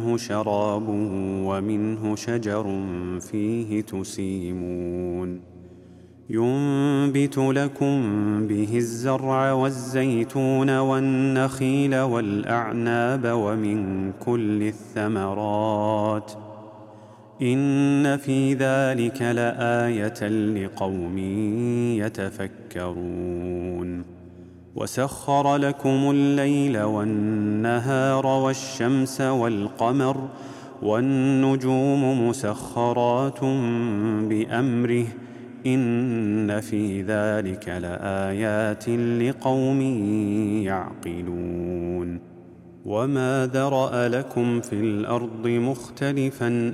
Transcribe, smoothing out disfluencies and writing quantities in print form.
شراب ومنه شجر فيه تسيمون ينبت لكم به الزرع والزيتون والنخيل والأعناب ومن كل الثمرات إن في ذلك لآية لقوم يتفكرون وسخر لكم الليل والنهار والشمس والقمر والنجوم مسخرات بأمره إن في ذلك لآيات لقوم يعقلون وما ذرأ لكم في الأرض مختلفا